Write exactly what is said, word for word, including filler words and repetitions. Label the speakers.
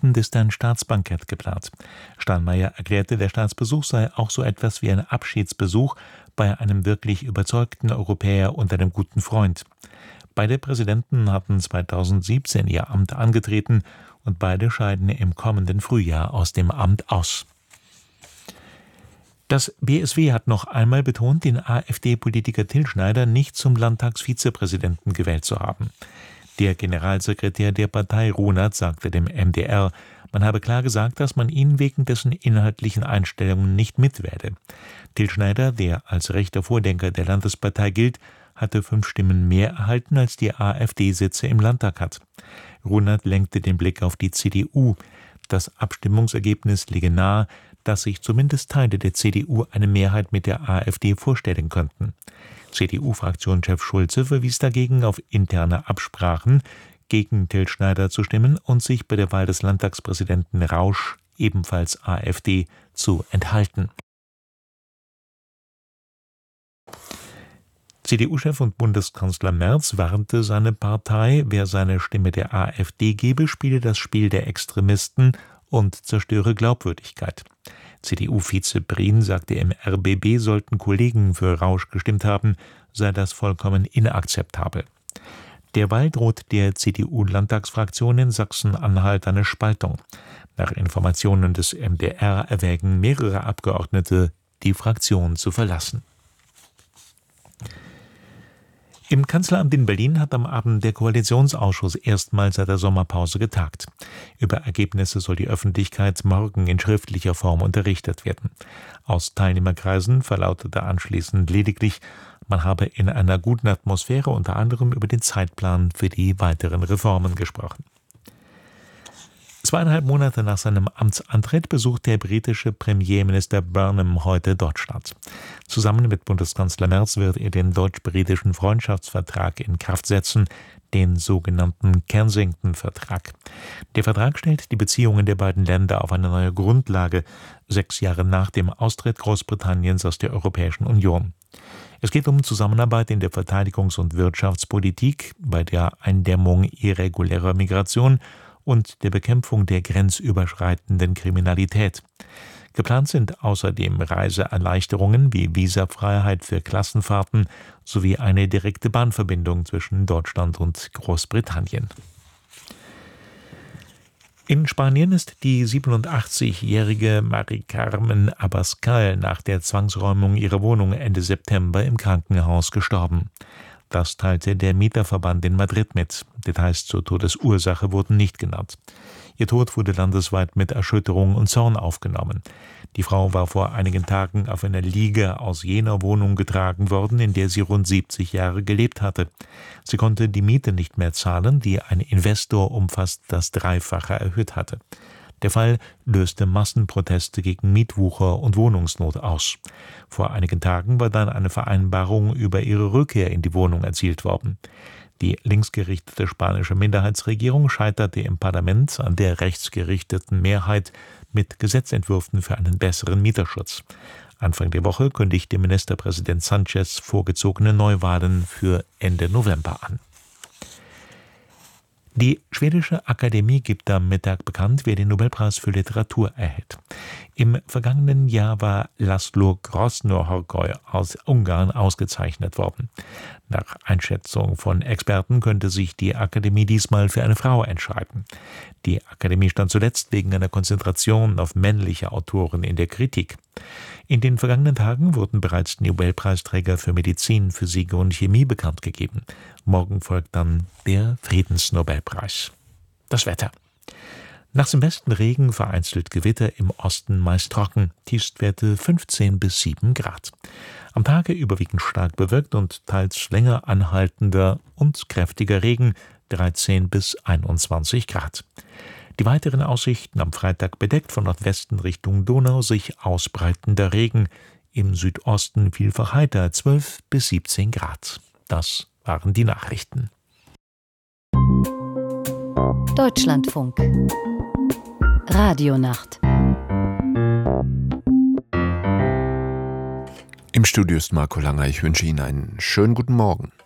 Speaker 1: Abend ist ein Staatsbankett geplant. Steinmeier erklärte, der Staatsbesuch sei auch so etwas wie ein Abschiedsbesuch bei einem wirklich überzeugten Europäer und einem guten Freund. Beide Präsidenten hatten zweitausendsiebzehn ihr Amt angetreten und beide scheiden im kommenden Frühjahr aus dem Amt aus. Das B S W hat noch einmal betont, den AfD-Politiker Till Schneider nicht zum Landtagsvizepräsidenten gewählt zu haben. Der Generalsekretär der Partei, Runert, sagte dem M D R, man habe klar gesagt, dass man ihn wegen dessen inhaltlichen Einstellungen nicht mitwähle. Till Schneider, der als rechter Vordenker der Landespartei gilt, hatte fünf Stimmen mehr erhalten, als die AfD Sitze im Landtag hat. Runert lenkte den Blick auf die C D U. Das Abstimmungsergebnis liege nahe, dass sich zumindest Teile der C D U eine Mehrheit mit der AfD vorstellen könnten. C D U-Fraktionschef Schulze verwies dagegen auf interne Absprachen, gegen Till Schneider zu stimmen und sich bei der Wahl des Landtagspräsidenten Rausch, ebenfalls AfD, zu enthalten. C D U-Chef und Bundeskanzler Merz warnte seine Partei, wer seine Stimme der AfD gebe, spiele das Spiel der Extremisten und zerstöre Glaubwürdigkeit. C D U-Vize Brien sagte im R B B, sollten Kollegen für Rausch gestimmt haben, sei das vollkommen inakzeptabel. Derweil droht der C D U-Landtagsfraktion in Sachsen-Anhalt eine Spaltung. Nach Informationen des M D R erwägen mehrere Abgeordnete, die Fraktion zu verlassen. Im Kanzleramt in Berlin hat am Abend der Koalitionsausschuss erstmals seit der Sommerpause getagt. Über Ergebnisse soll die Öffentlichkeit morgen in schriftlicher Form unterrichtet werden. Aus Teilnehmerkreisen verlautete anschließend lediglich, man habe in einer guten Atmosphäre unter anderem über den Zeitplan für die weiteren Reformen gesprochen. Zweieinhalb Monate nach seinem Amtsantritt besucht der britische Premierminister Burnham heute Deutschland. Zusammen mit Bundeskanzler Merz wird er den deutsch-britischen Freundschaftsvertrag in Kraft setzen, den sogenannten Kensington-Vertrag. Der Vertrag stellt die Beziehungen der beiden Länder auf eine neue Grundlage, sechs Jahre nach dem Austritt Großbritanniens aus der Europäischen Union. Es geht um Zusammenarbeit in der Verteidigungs- und Wirtschaftspolitik, bei der Eindämmung irregulärer Migration und der Bekämpfung der grenzüberschreitenden Kriminalität. Geplant sind außerdem Reiseerleichterungen wie Visafreiheit für Klassenfahrten sowie eine direkte Bahnverbindung zwischen Deutschland und Großbritannien. In Spanien ist die siebenundachtzigjährige Mari Carmen Abascal nach der Zwangsräumung ihrer Wohnung Ende September im Krankenhaus gestorben. Das teilte der Mieterverband in Madrid mit. Details zur Todesursache wurden nicht genannt. Ihr Tod wurde landesweit mit Erschütterung und Zorn aufgenommen. Die Frau war vor einigen Tagen auf einer Liege aus jener Wohnung getragen worden, in der sie rund siebzig Jahre gelebt hatte. Sie konnte die Miete nicht mehr zahlen, die ein Investor um fast das Dreifache erhöht hatte. Der Fall löste Massenproteste gegen Mietwucher und Wohnungsnot aus. Vor einigen Tagen war dann eine Vereinbarung über ihre Rückkehr in die Wohnung erzielt worden. Die linksgerichtete spanische Minderheitsregierung scheiterte im Parlament an der rechtsgerichteten Mehrheit mit Gesetzentwürfen für einen besseren Mieterschutz. Anfang der Woche kündigte Ministerpräsident Sánchez vorgezogene Neuwahlen für Ende November an. Die schwedische Akademie gibt am Mittag bekannt, wer den Nobelpreis für Literatur erhält. Im vergangenen Jahr war Laszlo Grossnohorkoi aus Ungarn ausgezeichnet worden. Nach Einschätzung von Experten könnte sich die Akademie diesmal für eine Frau entscheiden. Die Akademie stand zuletzt wegen einer Konzentration auf männliche Autoren in der Kritik. In den vergangenen Tagen wurden bereits die Nobelpreisträger für Medizin, Physik und Chemie bekannt gegeben. Morgen folgt dann der Friedensnobelpreis. Das Wetter. Nach dem Westen Regen, vereinzelt Gewitter, im Osten meist trocken, Tiefstwerte fünfzehn bis sieben Grad. Am Tage überwiegend stark bewölkt und teils länger anhaltender und kräftiger Regen, dreizehn bis einundzwanzig Grad. Die weiteren Aussichten am Freitag bedeckt, von Nordwesten Richtung Donau sich ausbreitender Regen, im Südosten vielfach heiter, zwölf bis siebzehn Grad. Das waren die Nachrichten.
Speaker 2: Deutschlandfunk Radionacht.
Speaker 3: Im Studio ist Marco Langer. Ich wünsche Ihnen einen schönen guten Morgen.